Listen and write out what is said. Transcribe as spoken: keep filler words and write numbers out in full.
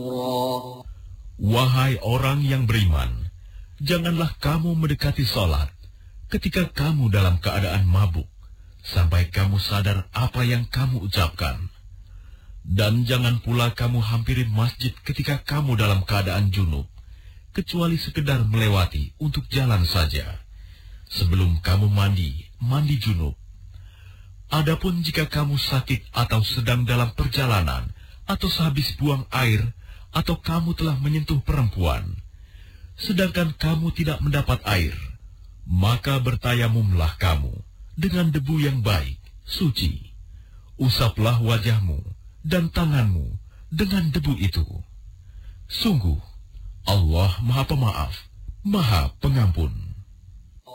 Wahai orang yang beriman, janganlah kamu mendekati salat ketika kamu dalam keadaan mabuk, sampai kamu sadar apa yang kamu ucapkan. Dan jangan pula kamu hampiri masjid ketika kamu dalam keadaan junub, kecuali sekedar melewati untuk jalan saja. Sebelum kamu mandi, mandi junub. Adapun jika kamu sakit atau sedang dalam perjalanan, atau sehabis buang air, atau kamu telah menyentuh perempuan, sedangkan kamu tidak mendapat air, maka bertayamumlah kamu dengan debu yang baik, suci. Usaplah wajahmu dan tanganmu dengan debu itu. Sungguh, Allah Maha Pemaaf, Maha Pengampun.